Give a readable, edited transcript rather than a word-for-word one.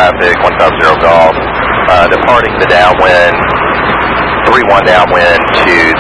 traffic, 150 Golf, departing the downwind, 31 downwind to